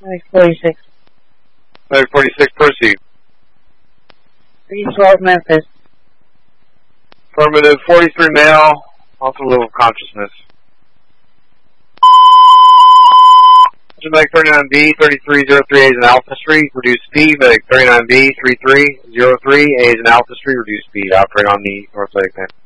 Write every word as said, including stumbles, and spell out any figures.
Medic forty-six. Medic forty-six, proceed. three twelve Memphis. Affirmative, forty-three male, also level of consciousness. Medic thirty-nine B, thirty-three oh three, A is in Alpha Street, reduce speed. Medic thirty-nine B, thirty-three oh three, A is in Alpha Street, reduce speed. Operate on the North Lake.